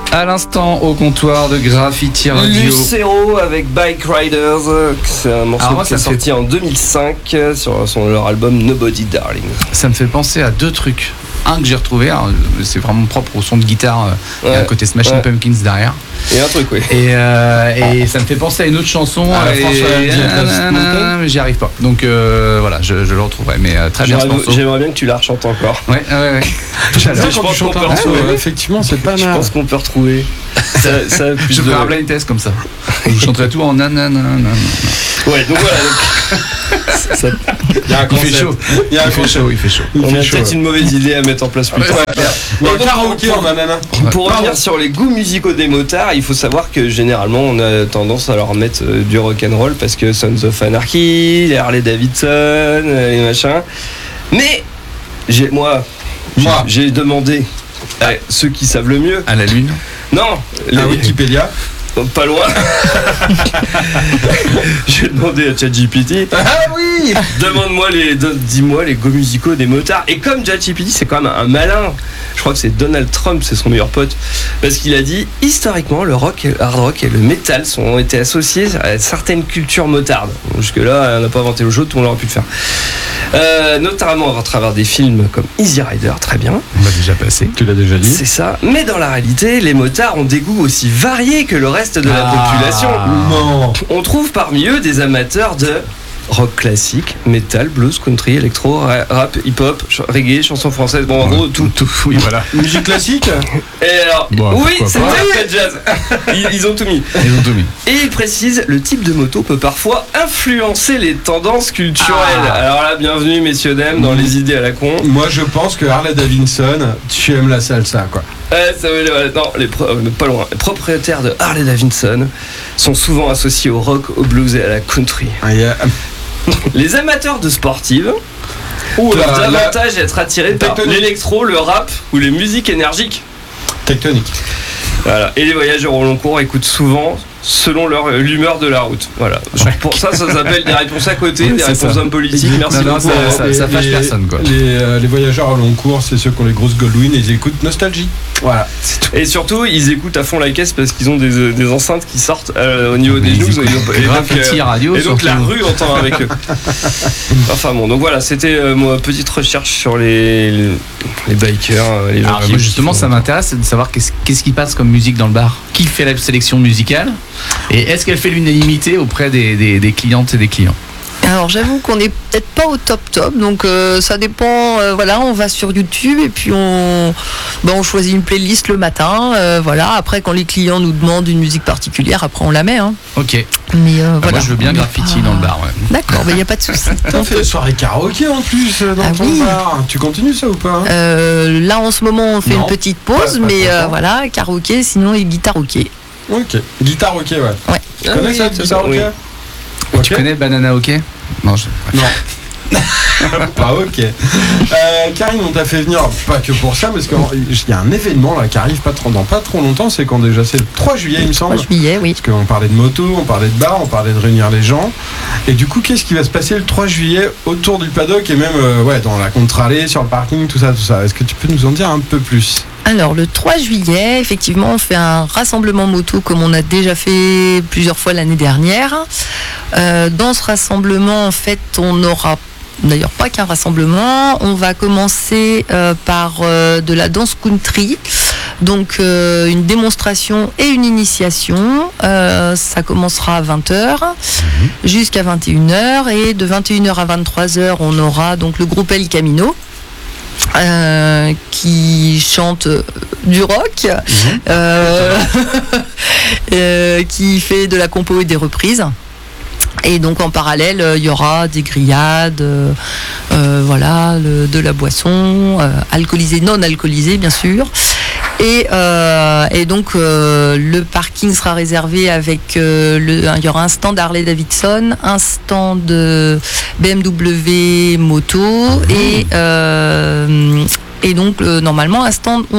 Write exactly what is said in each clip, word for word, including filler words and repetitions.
À l'instant, au comptoir de Graffiti Radio. Lucero avec Bike Riders. C'est un morceau moi, qui est sorti fait... en deux mille cinq sur son, leur album Nobody Darling. Ça me fait penser à deux trucs. Un que j'ai retrouvé, alors, c'est vraiment propre au son de guitare, ouais. Il y a un côté Smashing ouais. Pumpkins derrière. Et un truc, oui. Et, euh, et ça me fait penser à une autre chanson. Ah, et, et, mais j'y arrive pas. Donc euh, voilà, je, je le retrouverai. Mais euh, très bien ce morceau. J'aimerais bien que tu la rechantes encore. Ouais, ouais, ouais. J'adore je pense qu'on peut retrouver. Ouais, effectivement, c'est pas mal. Je pense qu'on peut retrouver. Ça, ça plus je de... ferai un blind test comme ça. Je chanterai tout en nanana. Ouais, donc voilà. Donc... ça... Il, y a un il fait chaud. Il, y a un il fait chaud. Il fait chaud. On a peut-être une mauvaise idée à mettre en place plus tard. Ouais, ouais, karaoké en nanana. Pour revenir sur les goûts musicaux des motards, il faut savoir que généralement on a tendance à leur mettre euh, du rock'n'roll parce que Sons of Anarchy, les Harley Davidson, euh, les machins. Mais j'ai, moi, moi. J'ai, j'ai demandé à ceux qui savent le mieux. À la Lune. Non, la Wikipédia. Pas loin. J'ai demandé à ChatGPT. Ah oui. Demande-moi les, dis-moi les goûts musicaux des motards. Et comme ChatGPT, c'est quand même un malin. Je crois que c'est Donald Trump, c'est son meilleur pote, parce qu'il a dit historiquement le rock, le hard rock et le metal sont, ont été associés à certaines cultures motardes. Jusque là, on n'a pas inventé le jeu, tout le monde aurait pu le faire. Euh, notamment à travers des films comme Easy Rider, très bien. On l'a déjà passé. Tu l'as déjà dit. C'est ça. Mais dans la réalité, les motards ont des goûts aussi variés que le reste de la ah, population. Non. On trouve parmi eux des amateurs de rock classique, metal, blues, country, électro, rap, hip-hop, ch- reggae, chansons françaises, bon en gros tout, tout, oui voilà. Musique classique. Et alors, bon, oui, c'est vrai, jazz. Ils, ils ont tout mis. Ils ont tout mis. Et il précise, le type de moto peut parfois influencer les tendances culturelles. Ah. Alors là, bienvenue messieurs dames dans mmh. les idées à la con. Moi je pense que Harley Davidson, tu aimes la salsa quoi. Ouais, ça veut dire, non, les pro- pas loin. Les propriétaires de Harley Davidson sont souvent associés au rock, au blues et à la country. Ah, yeah. Les amateurs de sportives Ouh, peuvent la, davantage la... être attirés par l'électro, le rap ou les musiques énergiques. Tectonique. Voilà. Et les voyageurs au long cours écoutent souvent selon leur, l'humeur de la route. Voilà. Ouais. Pour ça, ça s'appelle des réponses à côté, oui, des réponses hommes politiques. Merci non, beaucoup. Non, ça, ça, ça fâche les, personne. Quoi. Les, euh, les voyageurs au long cours, c'est ceux qui ont les grosses Goldwyn et ils écoutent Nostalgie. Voilà. Et surtout, ils écoutent à fond la caisse parce qu'ils ont des, des enceintes qui sortent euh, au niveau des genoux. Et, et donc, euh, radio, et donc la rue entend avec eux. Enfin bon, donc voilà, c'était euh, ma petite recherche sur les, les, les bikers. Les gens Alors, qui, moi, justement, qui ça m'intéresse de savoir qu'est-ce, qu'est-ce qui passe comme musique dans le bar. Qui fait la sélection musicale et est-ce qu'elle fait l'unanimité auprès des, des, des clientes et des clients? Alors j'avoue qu'on n'est peut-être pas au top top, donc euh, ça dépend. Euh, voilà, on va sur YouTube et puis on, ben, on choisit une playlist le matin. Euh, voilà. Après, quand les clients nous demandent une musique particulière, après on la met. Hein. Ok. Mais euh, ah, voilà. Moi, je veux bien Graffiti pas... dans le bar. Ouais. D'accord, il n'y a pas de souci. On fait des soirées karaoké en plus dans ah, ton oui. bar. Tu continues ça ou pas? euh, Là, en ce moment, on fait non. une petite pause, pas, mais pas euh, voilà, karaoké, sinon et guitare ok. Ok. Guitare ok, ouais. Ouais. Tu connais ça, guitare ok? Okay. Tu connais Banana OK? Non, je... non. Pas ok. Euh, Karine, on t'a fait venir, pas que pour ça, parce qu'il y a un événement là qui arrive pas trop, dans pas trop longtemps, c'est quand déjà? C'est le trois juillet, il me semble. trois juillet, oui. Parce qu'on parlait de moto, on parlait de bar, on parlait de réunir les gens. Et du coup, qu'est-ce qui va se passer le trois juillet autour du paddock et même euh, ouais, dans la contre-allée, sur le parking, tout ça, tout ça? Est-ce que tu peux nous en dire un peu plus? Alors le trois juillet, effectivement, on fait un rassemblement moto comme on a déjà fait plusieurs fois l'année dernière. Euh, dans ce rassemblement, en fait, on aura d'ailleurs pas qu'un rassemblement. On va commencer euh, par euh, de la danse country. Donc euh, une démonstration et une initiation. Euh, ça commencera à vingt heures mmh. jusqu'à vingt et une heures. Et de vingt et une heures à vingt-trois heures, on aura donc le groupe El Camino. Euh, qui chante du rock, mmh. euh, euh, qui fait de la compo et des reprises. Et donc en parallèle, il y aura des grillades, euh, euh, voilà, le, de la boisson, euh, alcoolisée, non alcoolisée bien sûr. Et, euh, et donc euh, le parking sera réservé avec euh, le, il y aura un stand Harley Davidson, un stand de B M W moto et euh, et donc euh, normalement un stand Honda aussi.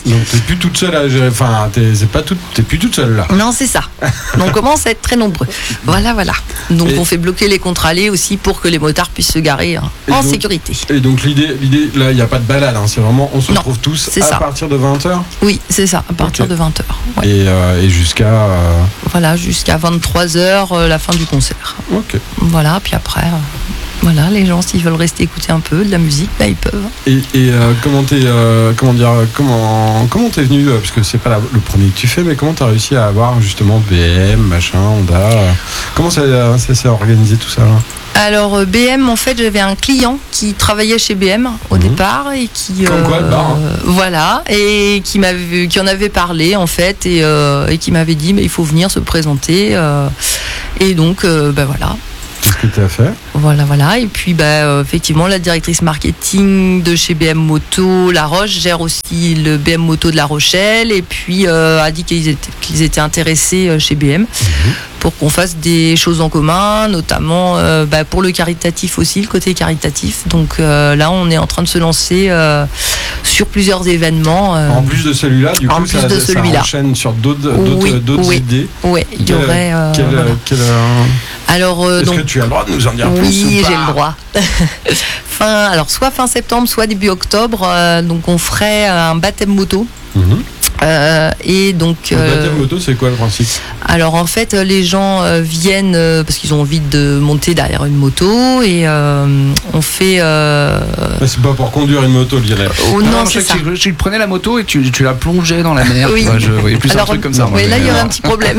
Donc t'es plus toute seule à gérer. Enfin, t'es, c'est pas tout, t'es plus toute seule là. Non, c'est ça. Donc, on commence à être très nombreux. Voilà, voilà. Donc, Et- on fait bloquer les contre-allées aussi pour que les motards puissent se garer hein, Et en donc- sécurité. Et donc l'idée, l'idée là, il n'y a pas de balade, hein, c'est vraiment on se Non, retrouve tous c'est à ça. partir de vingt heures Oui, c'est ça, à partir Ok. de vingt heures. Ouais. et, euh, et jusqu'à. euh, Voilà, jusqu'à vingt-trois heures, euh, la fin du concert. Ok. Voilà, puis après, euh, voilà, les gens, s'ils veulent rester écouter un peu de la musique, bah, ils peuvent. Et, et euh, comment t'es, euh, comment dire, comment comment t'es venu euh, parce que c'est pas la- le premier que tu fais, mais comment t'as réussi à avoir justement B M, machin, Honda, euh, comment ça, euh, ça s'est organisé tout ça là? Alors, euh, B M, en fait, j'avais un client qui travaillait chez B M au Mhm. départ et qui. Comme quoi, le bar, hein. Voilà, et qui, m'avait, qui en avait parlé, en fait, et, euh, et qui m'avait dit, mais il faut venir se présenter. euh, et donc, euh, ben voilà. Qu'est-ce que t'as fait? Voilà, voilà. Et puis, bah, euh, effectivement, la directrice marketing de chez B M Moto La Roche gère aussi le B M Moto de La Rochelle. Et puis, euh, a dit qu'ils étaient, qu'ils étaient intéressés euh, chez B M pour qu'on fasse des choses en commun, notamment euh, bah, pour le caritatif aussi, le côté caritatif. Donc euh, là, on est en train de se lancer euh, sur plusieurs événements. euh, En plus de celui-là, du en coup, plus ça, de ça celui-là. enchaîne sur d'autres, d'autres, Oui, d'autres oui. idées. ouais, il y Quel- aurait. euh, quel- voilà. quel, euh, Alors, euh, Est-ce donc, que tu as le droit de nous en dire plus oui, ou j'ai pas? le droit. fin, alors soit fin septembre, soit début octobre. euh, donc on ferait un baptême moto. Mhm. Euh, et donc, Le euh, baptême moto, c'est quoi le principe? alors en fait, les gens euh, viennent euh, parce qu'ils ont envie de monter derrière une moto et euh, on fait. Euh, Là, c'est pas pour conduire une moto, je dirais. oh, Non, non, je c'est sais ça. que tu, tu prenais la moto et tu, tu la plongeais dans la mer. Oui. Ouais, je voyais plus Alors, un truc comme ça. moi, oui, là, mais- il y aurait un petit problème.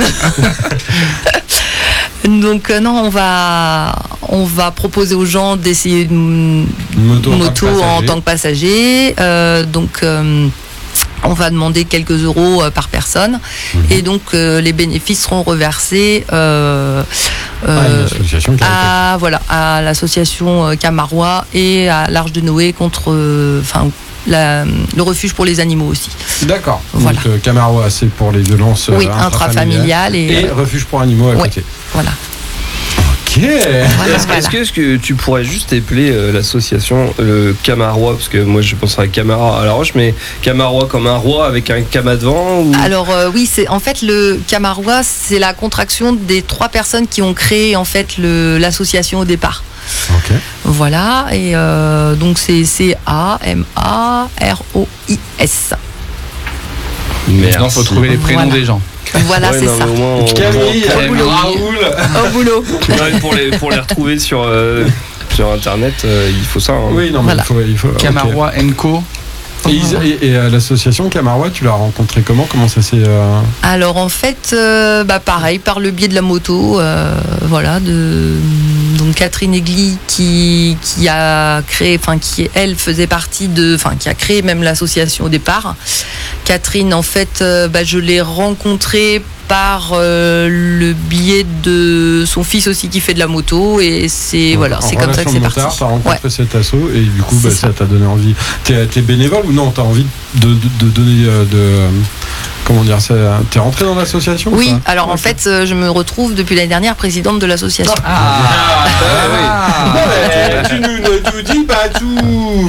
Donc euh, non, on va on va proposer aux gens d'essayer une Une moto, en, moto tant que en passager. tant que passager. Euh, donc euh, on va demander quelques euros euh, par personne et donc euh, les bénéfices seront reversés euh, Ah, une euh, association qui a à voilà à l'association euh, Camarois et à l'Arche de Noé contre euh, enfin la- le refuge pour les animaux aussi. été- D'accord. Voilà. Donc, euh, Camarois, c'est pour les violences euh, Oui, intrafamiliales. intrafamilial et, Et refuge pour animaux à Ouais. côté. voilà. Ok. Voilà, Est-ce, voilà. est-ce que, est-ce que tu pourrais juste épeler euh, l'association, le Camarois, parce que moi je pense à Camara à La Roche, mais Camarois comme un roi avec un cama devant ou... Alors euh, oui, c'est en fait le Camarois, c'est la contraction des trois personnes qui ont créé en fait le, l'association au départ. Ok. Voilà, et euh, donc c'est C A M A R O I S. Maintenant, il faut trouver les prénoms Voilà. des gens. Voilà, Ouais, c'est non, ça. mais au moins, on- Camille, Camille, Raoul. Au boulot. Ouais, pour, les, pour les retrouver sur, euh, sur internet, euh, il faut ça. hein. Oui, non, mais Voilà. il faut. Il faut ok. Camarois Co. Et, ils- et- et, euh, l'association Camarois, tu l'as rencontré comment? Comment ça s'est. euh, Alors en fait, euh, bah pareil, par le biais de la moto, euh, voilà, de donc Catherine Egli qui, qui a créé, enfin qui elle faisait partie de, enfin qui a créé même l'association au départ. Catherine, en fait, euh, bah, je l'ai rencontrée par euh, le biais de son fils aussi qui fait de la moto et c'est voilà, en c'est comme ça que c'est relation parti. motard, t'as rencontré Ouais. cet asso et du coup, C'est bah, ça ça. t'a donné envie. T'es, t'es bénévole ou non? T'as envie de, de, de donner euh, de. euh, Comment dire ça? T'es rentré dans l'association ou Oui, pas? alors en fait, euh, je me retrouve depuis l'année dernière présidente de l'association. Ah, Ah, ouais, tu nous ne nous dis pas tout.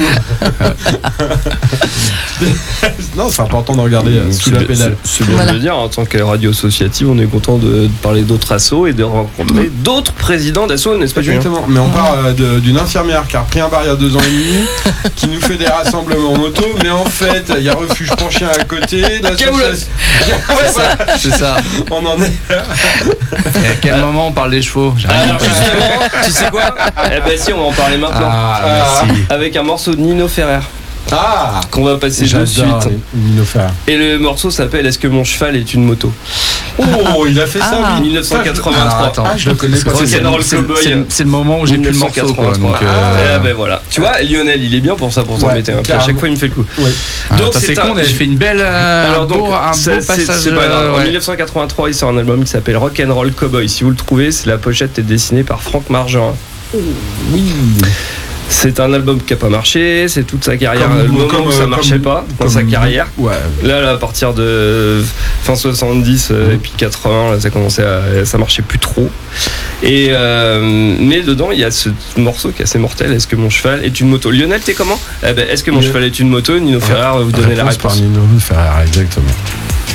Non, c'est important de regarder euh, sous C'est la bien- pédale. C'est c'est bien Voilà. de le dire, en tant que radio associative, on est content de, de parler d'autres assos et de rencontrer d'autres présidents d'assos, n'est-ce pas, Julien? Exactement, mais on parle euh, de- d'une infirmière qui a repris un bar il y a deux ans et demi, qui nous fait des rassemblements moto, mais en fait, il y a refuge pour chiens à côté. l'association- Ouais, voilà, c'est ça. on en est. Et à quel moment on parle des chevaux J'ai rien Alors compris. justement, tu sais quoi? Eh ben si, on va en parler maintenant. Ah, merci. Avec un morceau de Nino Ferrer Ah, qu'on va passer de j'adore suite. les Nino Ferrer. Et le morceau s'appelle Est-ce que mon cheval est une moto? Oh, il a fait ça, Ah. lui. mille neuf cent Alors, quatre-vingt-trois. attends. Ah, je le connais pas. C'est C'est Rock'n'Roll c'est- Cowboy. c'est- c'est le moment où j'ai plus le morceau, quoi. Donc, euh, Eh ben voilà. Tu vois, Lionel, il est bien pour ça, pour s'en Ouais, mettre. Hein. Puis à carrément. chaque fois, il me fait le coup. Oui. ah, Donc, ça, c'est c'est un- con, on avait fait une belle, euh, Alors un donc, beau, un c'est- beau c'est- passage. c'est pas grave. euh, En ouais. mille neuf cent quatre-vingt-trois, il sort un album qui s'appelle Rock'n'Roll Cowboy. Si vous le trouvez, c'est la pochette est dessinée par Franck Margerin. Oui. C'est un album qui a pas marché, c'est toute sa carrière, Comme- le moment comme, où ça euh, marchait comme- pas dans comme- sa carrière. Ouais. Là, là, à partir de fin soixante-dix euh, et puis quatre-vingts, là, ça commençait à, ça marchait plus trop. Et euh, mais dedans, il y a ce morceau qui est assez mortel. Est-ce que mon cheval est une moto? Lionel, t'es comment? Eh ben, est-ce que mon Yeah. cheval est une moto? Nino Ferrer va vous donner la Réponse par réponse. Nino Ferrer, exactement.